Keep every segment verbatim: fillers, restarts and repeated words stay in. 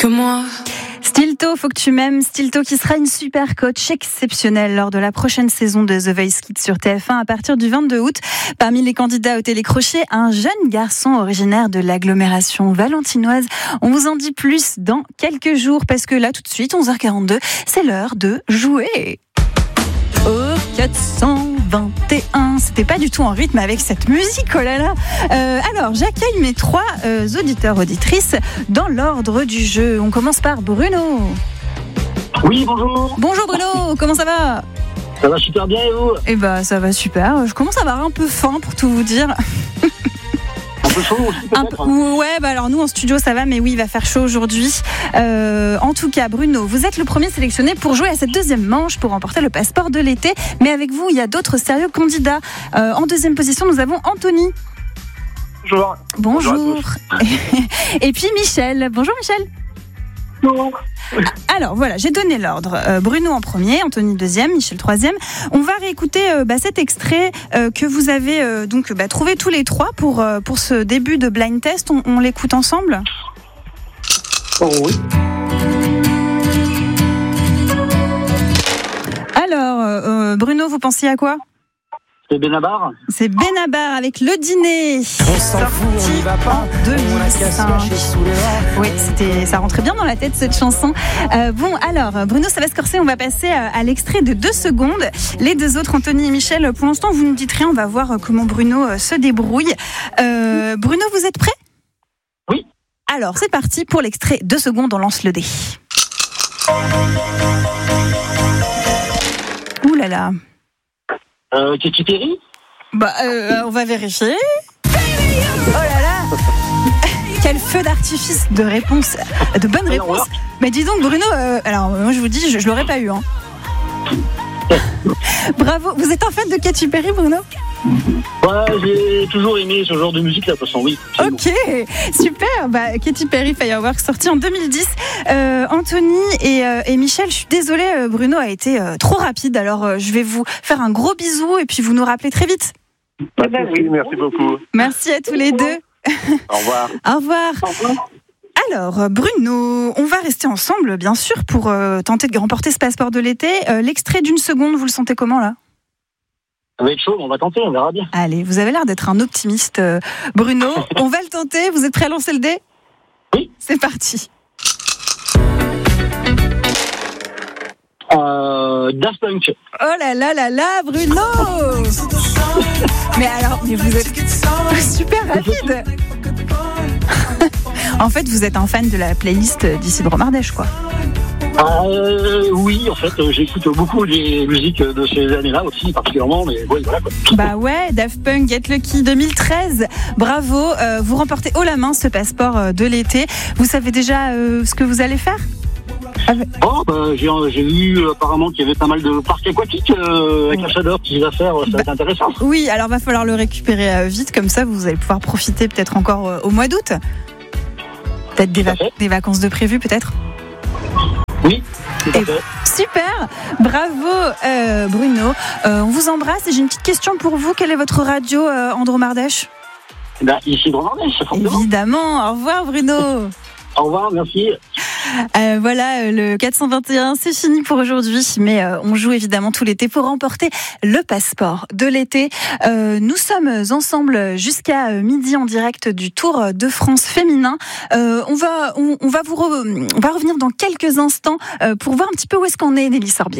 que moi. Stilto, faut que tu m'aimes. Stilto qui sera une super coach exceptionnelle lors de la prochaine saison de The Voice Kids sur T F un à partir du vingt-deux août. Parmi les candidats au télécrochet, un jeune garçon originaire de l'agglomération valentinoise. On vous en dit plus dans quelques jours parce que là, tout de suite, onze heures quarante-deux, c'est l'heure de jouer. Au quatre cent vingt et un, c'était pas du tout en rythme avec cette musique, oh là là. Euh, alors, j'accueille mes trois euh, auditeurs, auditrices dans l'ordre du jeu. On commence par Bruno. Oui, bonjour. Bonjour Bruno, comment ça va ? Ça va super bien et vous ? Eh ben, ça va super. Je commence à avoir un peu faim pour tout vous dire. Un peu chaud aussi Un peut-être. peu, ouais, bah alors nous en studio ça va, mais oui, il va faire chaud aujourd'hui. Euh, en tout cas, Bruno, vous êtes le premier sélectionné pour jouer à cette deuxième manche pour remporter le passeport de l'été. Mais avec vous, il y a d'autres sérieux candidats. Euh, en deuxième position, nous avons Anthony. Bonjour. Bonjour. Bonjour à Et puis Michel. Bonjour Michel. Bonjour. Alors voilà, j'ai donné l'ordre. Euh, Bruno en premier, Anthony deuxième, Michel troisième. On va réécouter euh, bah, cet extrait euh, que vous avez euh, donc bah, trouvé tous les trois pour, euh, pour ce début de blind test. On, on l'écoute ensemble ? Oh, oui. Alors, euh, Bruno, vous pensiez à quoi ? C'est Benabar. C'est Benabar avec Le Dîner. On s'en fout, on n'y va pas. En deux mille cinq. Sous les vents. Oui, c'était, ça rentrait bien dans la tête cette chanson. Euh, bon, alors, Bruno, ça va se corser. On va passer à, à l'extrait de deux secondes. Les deux autres, Anthony et Michel, pour l'instant, vous ne dites rien. On va voir comment Bruno se débrouille. Euh, Bruno, vous êtes prêt ? Oui. Alors, c'est parti pour l'extrait. Deux secondes, on lance le dé. Ouh là là. Euh, Katy Perry. Bah, euh, on va vérifier. Oh là là. Quel feu d'artifice de réponse, de bonnes réponses. Mais dis donc Bruno, euh, alors moi je vous dis, je, je l'aurais pas eu. Hein. Bravo. Vous êtes un fan de Katy Perry, Bruno ? Ouais, j'ai toujours aimé ce genre de musique, là, de toute façon, oui. Ok, super. Bah, Katy Perry Fireworks, sorti en deux mille dix. Euh, Anthony et, euh, et Michel, je suis désolée, euh, Bruno a été euh, trop rapide. Alors, euh, je vais vous faire un gros bisou et puis vous nous rappelez très vite. Merci, merci beaucoup. Merci à tous les deux. Au revoir. Au revoir. Au revoir. Alors, Bruno, on va rester ensemble, bien sûr, pour euh, tenter de remporter ce passeport de l'été. Euh, l'extrait d'une seconde, vous le sentez comment, là ? Ça va être chaud, on va tenter, on verra bien. Allez, vous avez l'air d'être un optimiste, euh, Bruno. On va le tenter. Vous êtes prêt à lancer le dé ? Oui. C'est parti. Euh, Daft Punk. Oh là là là là, Bruno. Mais alors, mais vous êtes super rapide. En fait, vous êtes un fan de la playlist d'Isidro Mardèche, quoi. Euh, oui, en fait, euh, j'écoute beaucoup des musiques de ces années-là aussi, particulièrement, mais ouais, voilà quoi. Bah ouais, Daft Punk, Get Lucky deux mille treize. Bravo, euh, vous remportez haut la main ce passeport euh, de l'été. Vous savez déjà euh, ce que vous allez faire ? Oh, bah, j'ai, j'ai vu euh, apparemment qu'il y avait pas mal de parcs aquatiques euh, avec la chaleur qu'ils va faire, ça va être intéressant. Oui, alors va falloir le récupérer euh, vite, comme ça vous allez pouvoir profiter peut-être encore euh, au mois d'août. Peut-être des, vac- des vacances de prévues, peut-être ? Oui, tout à Et fait. super, bravo euh, Bruno. Euh, on vous embrasse et j'ai une petite question pour vous. Quelle est votre radio, euh, Andro Mardèche ? Ben, ici, Dromardèche, forcément. Évidemment, au revoir Bruno. Au revoir, merci. Euh, voilà, le quatre cent vingt et un, c'est fini pour aujourd'hui, mais euh, on joue évidemment tout l'été pour remporter le passeport de l'été. Euh, nous sommes ensemble jusqu'à midi en direct du Tour de France féminin. Euh, on va, on, on va vous, re, on va revenir dans quelques instants euh, pour voir un petit peu où est-ce qu'en est Nelly Sorbier.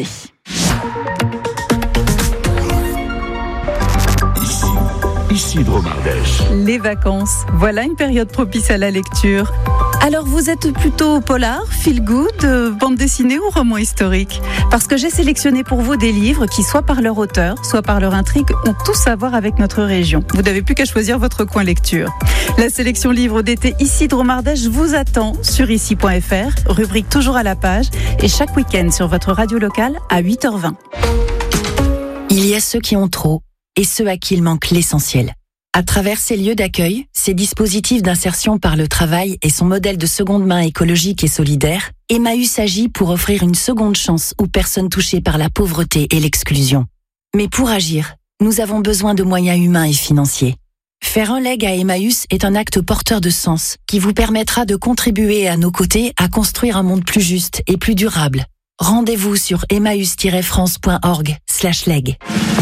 Isidro Mardèche. Les vacances, voilà une période propice à la lecture. Alors vous êtes plutôt polar, feel good, euh, bande dessinée ou roman historique ? Parce que j'ai sélectionné pour vous des livres qui, soit par leur auteur, soit par leur intrigue, ont tous à voir avec notre région. Vous n'avez plus qu'à choisir votre coin lecture. La sélection livre d'été Isidro Mardèche vous attend sur ici point f r, rubrique toujours à la page, et chaque week-end sur votre radio locale à huit heures vingt. Il y a ceux qui ont trop et ceux à qui il manque l'essentiel. À travers ces lieux d'accueil, ces dispositifs d'insertion par le travail et son modèle de seconde main écologique et solidaire, Emmaüs agit pour offrir une seconde chance aux personnes touchées par la pauvreté et l'exclusion. Mais pour agir, nous avons besoin de moyens humains et financiers. Faire un leg à Emmaüs est un acte porteur de sens qui vous permettra de contribuer à nos côtés à construire un monde plus juste et plus durable. Rendez-vous sur emmaüs-france.org slash leg.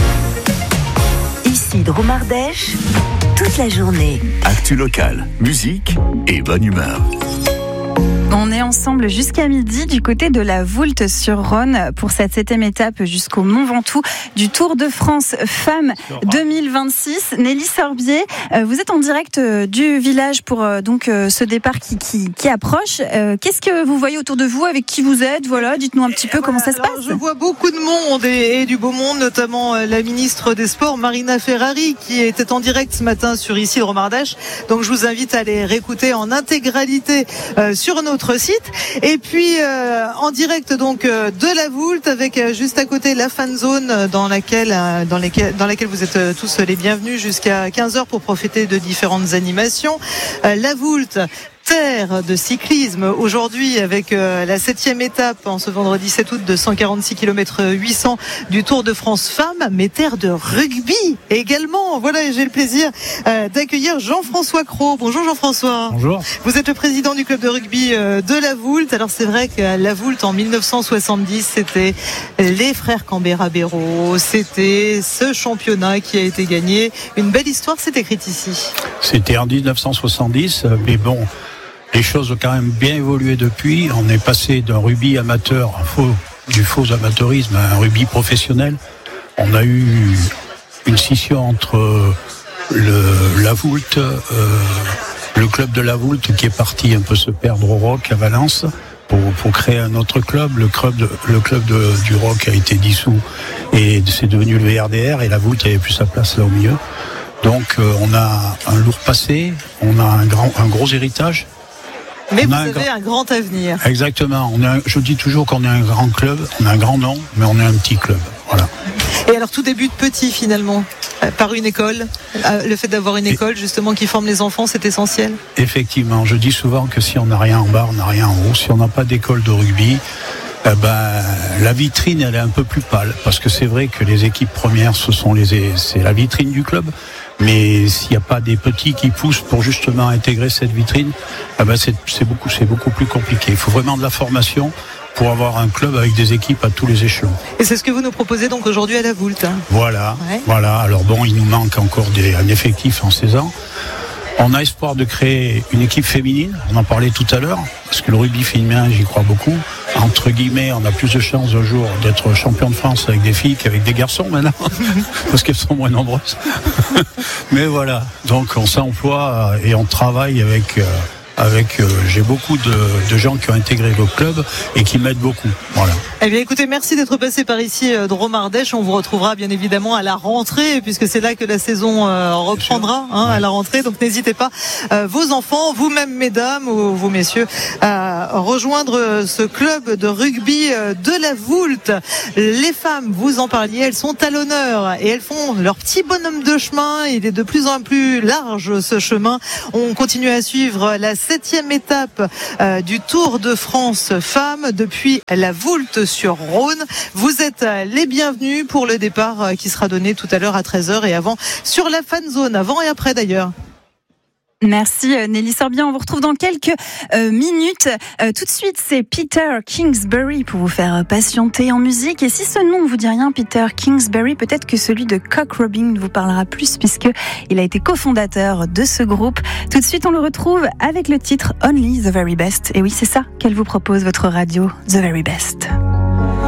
Ici Dromardèche, toute la journée. Actu locale, musique et bonne humeur. On est ensemble jusqu'à midi du côté de la Voulte sur Rhône pour cette septième étape jusqu'au Mont Ventoux du Tour de France Femmes deux mille vingt-six. Nelly Sorbier, vous êtes en direct du village pour donc ce départ qui, qui, qui approche. Qu'est-ce que vous voyez autour de vous? Avec qui vous êtes? Voilà, dites-nous un petit peu comment ça se Alors, passe. Je vois beaucoup de monde et, et du beau monde, notamment la ministre des Sports, Marina Ferrari, qui était en direct ce matin sur Ici Dromardèche. Donc je vous invite à aller réécouter en intégralité euh, sur notre site. Et puis euh, en direct donc euh, de la Voulte avec euh, juste à côté la fan zone euh, dans laquelle euh, dans laquelle dans laquelle vous êtes euh, tous les bienvenus jusqu'à quinze heures pour profiter de différentes animations. Euh, la Voulte, terre de cyclisme aujourd'hui avec euh, la septième étape en ce vendredi sept août de cent quarante-six kilomètres huit cents du Tour de France Femmes, mais terre de rugby également. Voilà, et j'ai le plaisir euh, d'accueillir Jean-François Cros. Bonjour Jean-François. Bonjour. Vous êtes le président du club de rugby euh, de la Voulte. Alors c'est vrai que la Voulte en dix-neuf cent soixante-dix, c'était les frères Cambera-Béraud, c'était ce championnat qui a été gagné. Une belle histoire s'est écrite ici. C'était en dix-neuf cent soixante-dix, mais bon, les choses ont quand même bien évolué depuis. On est passé d'un rugby amateur, un faux, du faux amateurisme à un rugby professionnel. On a eu une scission entre le, la Voulte, euh, le club de la Voulte qui est parti un peu se perdre au Roc à Valence pour, pour créer un autre club. Le club, de, le club de, du Roc a été dissous et c'est devenu le V R D R et la Voulte n'avait plus sa place là au milieu. Donc euh, on a un lourd passé, on a un, grand, un gros héritage. Mais on vous un avez grand... un grand avenir. Exactement. On a, je dis toujours qu'on est un grand club, on a un grand nom, mais on est un petit club. Voilà. Et alors tout débute petit finalement, par une école. Le fait d'avoir une école justement qui forme les enfants, c'est essentiel. Effectivement. Je dis souvent que si on n'a rien en bas, on n'a rien en haut. Si on n'a pas d'école de rugby, eh ben, la vitrine elle est un peu plus pâle. Parce que c'est vrai que les équipes premières, ce sont les, c'est la vitrine du club. Mais s'il n'y a pas des petits qui poussent pour justement intégrer cette vitrine, eh ben c'est, c'est, beaucoup, c'est beaucoup plus compliqué. Il faut vraiment de la formation pour avoir un club avec des équipes à tous les échelons. Et c'est ce que vous nous proposez donc aujourd'hui à la Voulte. Hein. Voilà, ouais. voilà. Alors bon, il nous manque encore des, un effectif en seize ans. On a espoir de créer une équipe féminine, on en parlait tout à l'heure, parce que le rugby féminin, j'y crois beaucoup. Entre guillemets, on a plus de chances un jour d'être champion de France avec des filles qu'avec des garçons maintenant, parce qu'elles sont moins nombreuses. Mais voilà, donc on s'emploie et on travaille avec... Euh, avec euh, j'ai beaucoup de, de gens qui ont intégré le club et qui m'aident beaucoup. Voilà. Eh bien écoutez, merci d'être passé par ici euh, Dromardèche. On vous retrouvera bien évidemment à la rentrée puisque c'est là que la saison euh, reprendra hein, ouais. à la rentrée. Donc n'hésitez pas euh, vos enfants, vous-même mesdames ou vous messieurs à rejoindre ce club de rugby euh, de la Voulte. Les femmes, vous en parliez, elles sont à l'honneur et elles font leur petit bonhomme de chemin. Il est de plus en plus large ce chemin. On continue à suivre la septième étape euh, du Tour de France Femmes depuis la Voulte sur Rhône. Vous êtes les bienvenus pour le départ euh, qui sera donné tout à l'heure à treize heures et avant sur la fan zone, avant et après d'ailleurs. Merci Nelly Sorbier, on vous retrouve dans quelques euh, minutes. Euh, tout de suite, c'est Peter Kingsbury pour vous faire patienter en musique. Et si ce nom ne vous dit rien, Peter Kingsbury, peut-être que celui de Cock Robin vous parlera plus puisque il a été cofondateur de ce groupe. Tout de suite, on le retrouve avec le titre Only the Very Best. Et oui, c'est ça qu'elle vous propose, votre radio, The Very Best.